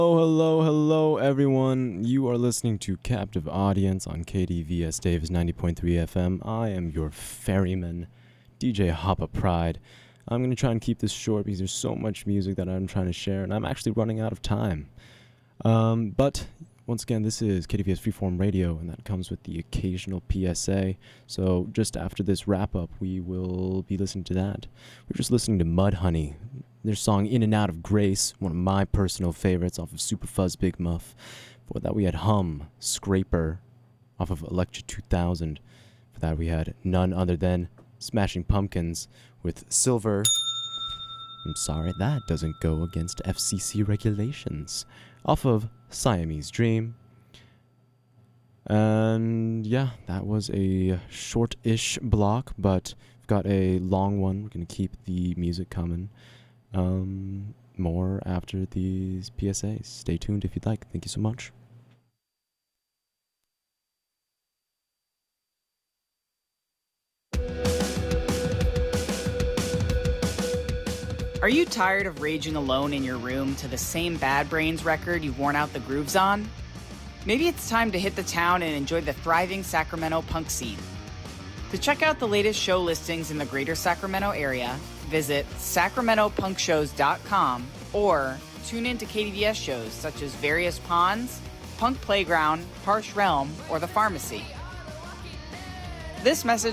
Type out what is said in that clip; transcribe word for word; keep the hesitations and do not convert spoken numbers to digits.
Hello, hello, hello, everyone. You are listening to Captive Audience on K D V S Davis ninety point three F M. I am your ferryman, D J Hoppa Pride. I'm going to try and keep this short because there's so much music that I'm trying to share, and I'm actually running out of time. Um, but once again, this is K D V S Freeform Radio, and that comes with the occasional P S A. So just after this wrap-up, we will be listening to that. We're just listening to Mudhoney, their song In and Out of Grace, one of my personal favorites off of Super Fuzz Big Muff. For that we had Hum, Scraper, off of Electra two thousand. For that we had none other than Smashing Pumpkins with Silver. I'm sorry, that doesn't go against F C C regulations. Off of Siamese Dream. And yeah, that was a short-ish block, but we've got a long one. We're going to keep the music coming. Um, more after these P S As. Stay tuned if you'd like. Thank you so much. Are you tired of raging alone in your room to the same Bad Brains record you've worn out the grooves on? Maybe it's time to hit the town and enjoy the thriving Sacramento punk scene. To check out the latest show listings in the greater Sacramento area, visit sacramento punk shows dot com or tune in to K D V S shows such as Various Ponds, Punk Playground, Harsh Realm, or The Pharmacy. This message